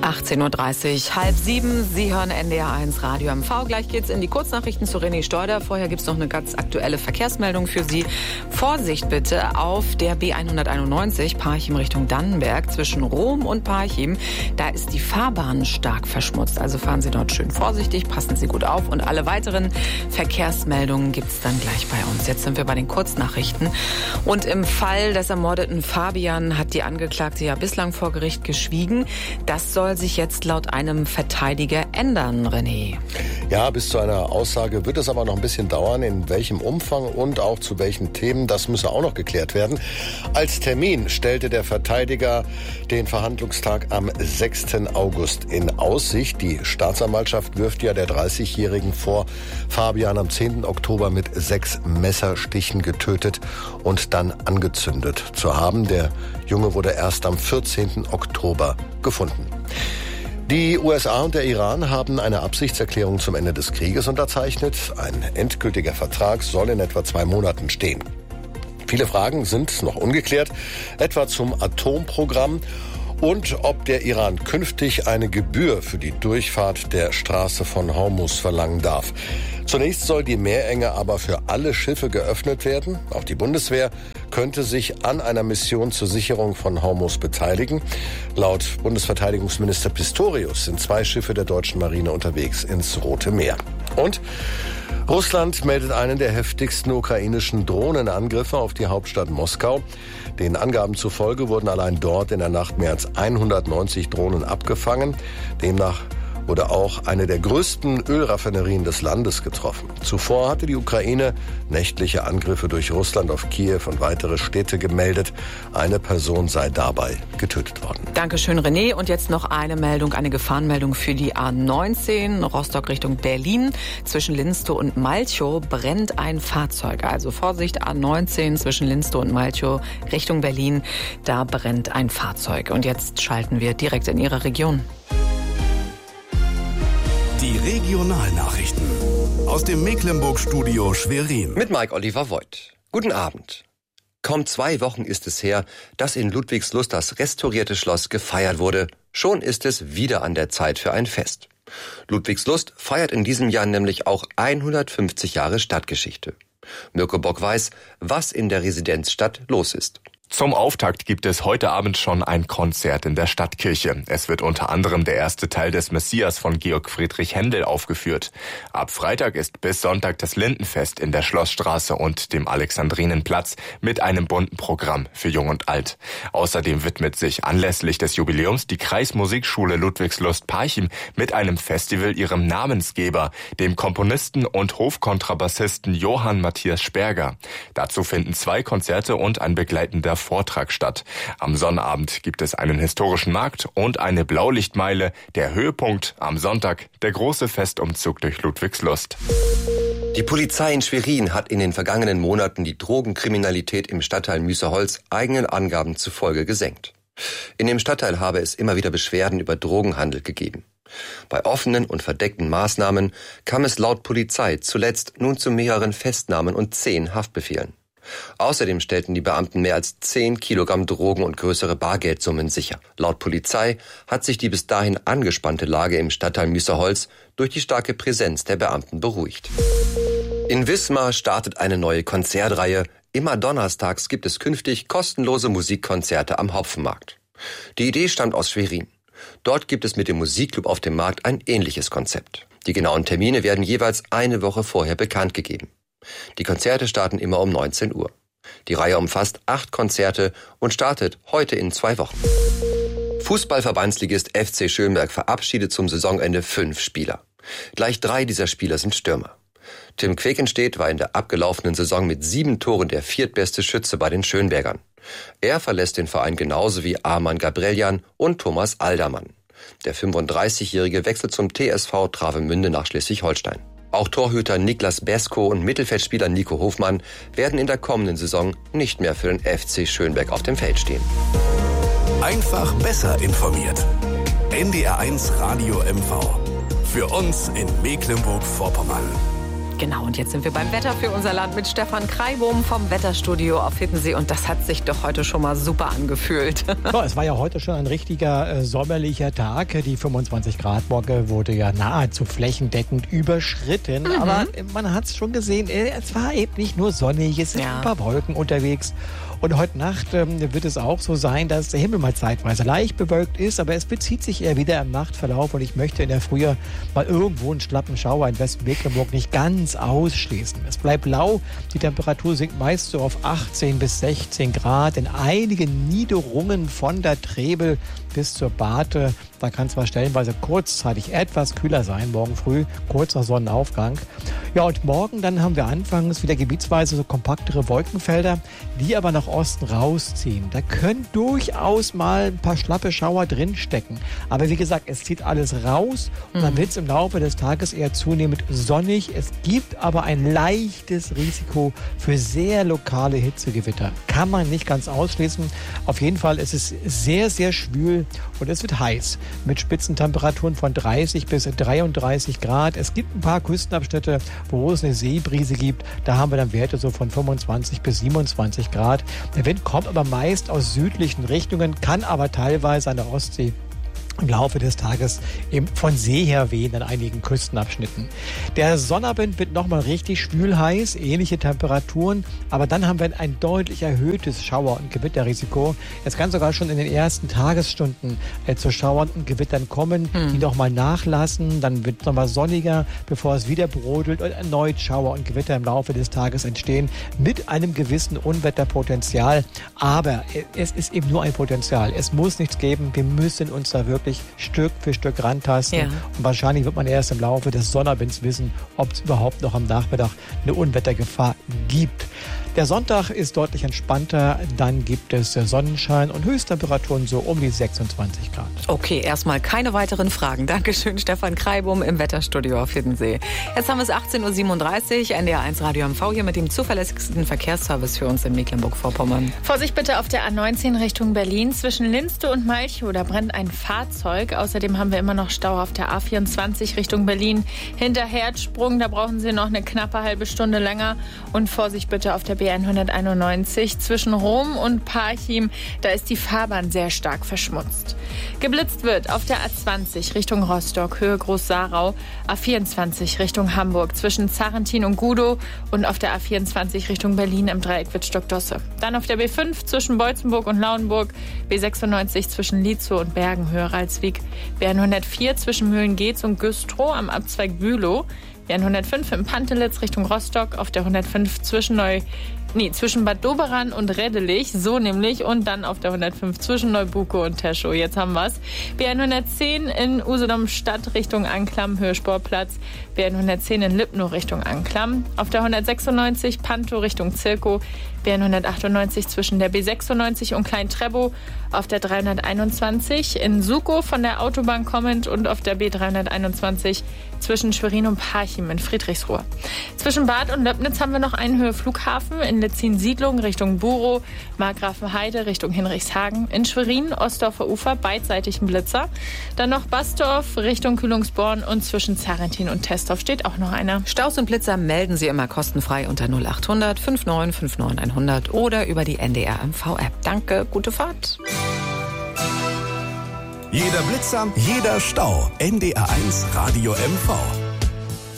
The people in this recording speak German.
18:30 Uhr, 6:30. Sie hören NDR1 Radio MV. Gleich geht's in die Kurznachrichten zu René Steuder. Vorher gibt's noch eine ganz aktuelle Verkehrsmeldung für Sie. Vorsicht bitte auf der B191 Parchim Richtung Dannenberg zwischen Rom und Parchim. Da ist die Fahrbahn stark verschmutzt. Also fahren Sie dort schön vorsichtig, passen Sie gut auf. Und alle weiteren Verkehrsmeldungen gibt's dann gleich bei uns. Jetzt sind wir bei den Kurznachrichten. Und im Fall des ermordeten Fabian hat die Angeklagte ja bislang vor Gericht geschwiegen. Das soll sich jetzt laut einem Verteidiger ändern, René. Ja, bis zu einer Aussage wird es aber noch ein bisschen dauern. In welchem Umfang und auch zu welchen Themen, das müsse auch noch geklärt werden. Als Termin stellte der Verteidiger den Verhandlungstag am 6. August in Aussicht. Die Staatsanwaltschaft wirft ja der 30-Jährigen vor, Fabian am 10. Oktober mit 6 Messerstichen getötet und dann angezündet zu haben. Der Junge wurde erst am 14. Oktober gefunden. Die USA und der Iran haben eine Absichtserklärung zum Ende des Krieges unterzeichnet. Ein endgültiger Vertrag soll in etwa 2 Monaten stehen. Viele Fragen sind noch ungeklärt, etwa zum Atomprogramm und ob der Iran künftig eine Gebühr für die Durchfahrt der Straße von Hormuz verlangen darf. Zunächst soll die Meerenge aber für alle Schiffe geöffnet werden. Auch die Bundeswehr könnte sich an einer Mission zur Sicherung von Hormuz beteiligen. Laut Bundesverteidigungsminister Pistorius sind 2 Schiffe der deutschen Marine unterwegs ins Rote Meer. Und Russland meldet einen der heftigsten ukrainischen Drohnenangriffe auf die Hauptstadt Moskau. Den Angaben zufolge wurden allein dort in der Nacht mehr als 190 Drohnen abgefangen. Demnach wurde auch eine der größten Ölraffinerien des Landes getroffen. Zuvor hatte die Ukraine nächtliche Angriffe durch Russland auf Kiew und weitere Städte gemeldet. Eine Person sei dabei getötet worden. Dankeschön, René. Und jetzt noch eine Meldung, eine Gefahrenmeldung für die A19, Rostock Richtung Berlin. Zwischen Linstow und Malchow brennt ein Fahrzeug. Also Vorsicht, A19 zwischen Linstow und Malchow Richtung Berlin. Da brennt ein Fahrzeug. Und jetzt schalten wir direkt in Ihre Region. Die Regionalnachrichten aus dem Mecklenburg-Studio Schwerin. Mit Mike Oliver Voigt. Guten Abend. Kaum 2 Wochen ist es her, dass in Ludwigslust das restaurierte Schloss gefeiert wurde. Schon ist es wieder an der Zeit für ein Fest. Ludwigslust feiert in diesem Jahr nämlich auch 150 Jahre Stadtgeschichte. Mirko Bock weiß, was in der Residenzstadt los ist. Zum Auftakt gibt es heute Abend schon ein Konzert in der Stadtkirche. Es wird unter anderem der erste Teil des Messias von Georg Friedrich Händel aufgeführt. Ab Freitag ist bis Sonntag das Lindenfest in der Schlossstraße und dem Alexandrinenplatz mit einem bunten Programm für Jung und Alt. Außerdem widmet sich anlässlich des Jubiläums die Kreismusikschule Ludwigslust-Parchim mit einem Festival ihrem Namensgeber, dem Komponisten und Hofkontrabassisten Johann Matthias Sperger. Dazu finden 2 Konzerte und ein begleitender Vortrag statt. Am Sonnabend gibt es einen historischen Markt und eine Blaulichtmeile. Der Höhepunkt am Sonntag, der große Festumzug durch Ludwigslust. Die Polizei in Schwerin hat in den vergangenen Monaten die Drogenkriminalität im Stadtteil Müßerholz eigenen Angaben zufolge gesenkt. In dem Stadtteil habe es immer wieder Beschwerden über Drogenhandel gegeben. Bei offenen und verdeckten Maßnahmen kam es laut Polizei zuletzt nun zu mehreren Festnahmen und 10 Haftbefehlen. Außerdem stellten die Beamten mehr als 10 Kilogramm Drogen und größere Bargeldsummen sicher. Laut Polizei hat sich die bis dahin angespannte Lage im Stadtteil Müßerholz durch die starke Präsenz der Beamten beruhigt. In Wismar startet eine neue Konzertreihe. Immer donnerstags gibt es künftig kostenlose Musikkonzerte am Hopfenmarkt. Die Idee stammt aus Schwerin. Dort gibt es mit dem Musikclub auf dem Markt ein ähnliches Konzept. Die genauen Termine werden jeweils eine Woche vorher bekannt gegeben. Die Konzerte starten immer um 19 Uhr. Die Reihe umfasst 8 Konzerte und startet heute in 2 Wochen. Fußballverbandsligist FC Schönberg verabschiedet zum Saisonende 5 Spieler. Gleich 3 dieser Spieler sind Stürmer. Tim Quekenstedt war in der abgelaufenen Saison mit 7 Toren der 4. Schütze bei den Schönbergern. Er verlässt den Verein genauso wie Arman Gabreljan und Thomas Aldermann. Der 35-Jährige wechselt zum TSV Travemünde nach Schleswig-Holstein. Auch Torhüter Niklas Besko und Mittelfeldspieler Nico Hofmann werden in der kommenden Saison nicht mehr für den FC Schönberg auf dem Feld stehen. Einfach besser informiert. NDR1 Radio MV. Für uns in Mecklenburg-Vorpommern. Genau, und jetzt sind wir beim Wetter für unser Land mit Stefan Kreibohm vom Wetterstudio auf Hiddensee. Und das hat sich doch heute schon mal super angefühlt. So, es war ja heute schon ein richtiger sommerlicher Tag. Die 25-Grad-Marke wurde ja nahezu flächendeckend überschritten. Aber man hat es schon gesehen, es war eben nicht nur sonnig, es sind ein paar Wolken unterwegs. Und heute Nacht wird es auch so sein, dass der Himmel mal zeitweise leicht bewölkt ist, aber es bezieht sich eher wieder im Nachtverlauf. Und ich möchte in der Früh mal irgendwo einen schlappen Schauer in Westmecklenburg nicht ganz ausschließen. Es bleibt lau, die Temperatur sinkt meist so auf 18 bis 16 Grad. In einigen Niederungen von der Trebel bis zur Barte, da kann zwar stellenweise kurzzeitig etwas kühler sein, morgen früh, kurzer Sonnenaufgang. Ja, und morgen dann haben wir anfangs wieder gebietsweise so kompaktere Wolkenfelder, die aber nach Osten rausziehen. Da können durchaus mal ein paar schlappe Schauer drinstecken. Aber wie gesagt, es zieht alles raus und dann wird es im Laufe des Tages eher zunehmend sonnig. Es gibt aber ein leichtes Risiko für sehr lokale Hitzegewitter. Kann man nicht ganz ausschließen. Auf jeden Fall ist es sehr, sehr schwül und es wird heiß mit Spitzentemperaturen von 30 bis 33 Grad. Es gibt ein paar Küstenabschnitte, wo es eine Seebrise gibt. Da haben wir dann Werte so von 25 bis 27 Grad. Der Wind kommt aber meist aus südlichen Richtungen, kann aber teilweise an der Ostsee im Laufe des Tages eben von See her wehen an einigen Küstenabschnitten. Der Sonnabend wird nochmal richtig schwül-heiß, ähnliche Temperaturen, aber dann haben wir ein deutlich erhöhtes Schauer- und Gewitterrisiko. Es kann sogar schon in den ersten Tagesstunden zu Schauern und Gewittern kommen, die nochmal nachlassen, dann wird es nochmal sonniger, bevor es wieder brodelt und erneut Schauer und Gewitter im Laufe des Tages entstehen mit einem gewissen Unwetterpotenzial. Aber es ist eben nur ein Potenzial. Es muss nichts geben. Wir müssen uns da wirklich Stück für Stück rantasten. Ja. Und wahrscheinlich wird man erst im Laufe des Sonnabends wissen, ob es überhaupt noch am Nachmittag eine Unwettergefahr gibt. Der Sonntag ist deutlich entspannter. Dann gibt es Sonnenschein und Höchsttemperaturen so um die 26 Grad. Okay, erstmal keine weiteren Fragen. Dankeschön, Stefan Kreibohm im Wetterstudio auf Hiddensee. Jetzt haben wir es 18.37 Uhr, NDR1 Radio MV hier mit dem zuverlässigsten Verkehrsservice für uns in Mecklenburg-Vorpommern. Vorsicht bitte auf der A19 Richtung Berlin. Zwischen Linste und Malchow, da brennt ein Fahrzeug. Außerdem haben wir immer noch Stau auf der A24 Richtung Berlin. Hinter Herzsprung, da brauchen Sie noch eine knappe halbe Stunde länger. Und Vorsicht bitte auf der B191 zwischen Rom und Parchim, da ist die Fahrbahn sehr stark verschmutzt. Geblitzt wird auf der A20 Richtung Rostock, Höhe Groß-Sarau, A24 Richtung Hamburg zwischen Zarrentin und Gudow und auf der A24 Richtung Berlin im Dreieck Wittstock-Dosse. Dann auf der B5 zwischen Beutzenburg und Lauenburg, B96 zwischen Lietzow und Bergen, Höhe Ralswiek, B104 zwischen Mühlen-Geetz und Güstrow am Abzweig Bülow, B105 im Pantelitz Richtung Rostock, auf der 105 zwischen Bad Doberan und Reddelich, so nämlich, und dann auf der 105 zwischen Neubuko und Teschow. Jetzt haben wir's. B110 in Usedom-Stadt Richtung Anklam, Höhe Sportplatz. B110 in Lipnow Richtung Anklam. Auf der 196 Pantow Richtung Zirkow. B198 zwischen der B96 und Klein-Trebow. Auf der 321 in Sukow von der Autobahn kommend und auf der B321 zwischen Schwerin und Parchim in Friedrichsruhe. Zwischen Bad und Löbnitz haben wir noch einen Höhe Flughafen. In Letzin-Siedlung Richtung Burow, Markgrafenheide Richtung Hinrichshagen. In Schwerin, Ostdorfer Ufer, beidseitig ein Blitzer. Dann noch Bastorf Richtung Kühlungsborn und zwischen Zarrentin und Tesdorf steht auch noch einer. Staus und Blitzer melden Sie immer kostenfrei unter 0800 59 59 100 oder über die NDR MV-App. Danke, gute Fahrt. Jeder Blitzer, jeder Stau. NDR1 Radio MV.